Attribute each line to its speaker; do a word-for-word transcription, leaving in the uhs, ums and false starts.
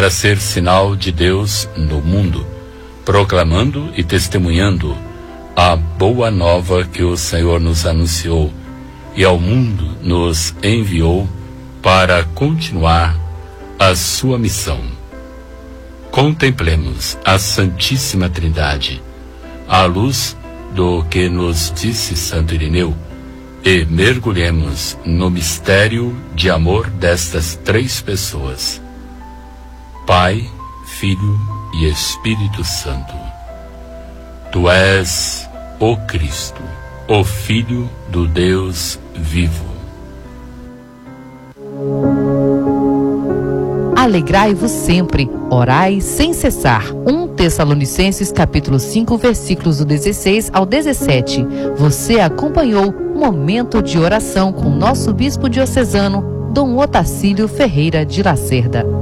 Speaker 1: para ser sinal de Deus no mundo, proclamando e testemunhando a boa nova que o Senhor nos anunciou e ao mundo nos enviou para continuar a sua missão. Contemplemos a Santíssima Trindade, à luz do que nos disse Santo Irineu, e mergulhemos no mistério de amor destas três pessoas: Pai, Filho e Espírito Santo. Tu és o Cristo, o Filho do Deus vivo.
Speaker 2: Alegrai-vos sempre, orai sem cessar. um Tessalonicenses capítulo cinco, versículos do dezesseis ao dezessete. Você acompanhou Momento de Oração com nosso bispo diocesano, Dom Otacílio Ferreira de Lacerda.